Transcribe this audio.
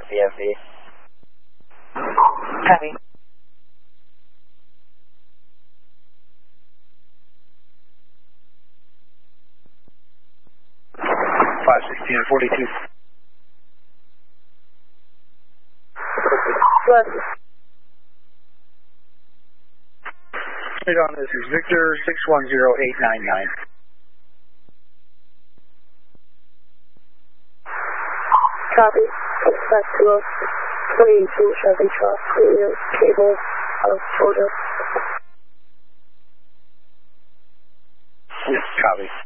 VFV. Copy. 516 and 42. Plus. Right on, this is Victor 610899. Copy. Back to us. 22 Chevy truck. Radio cable out of Georgia. Yes, copy.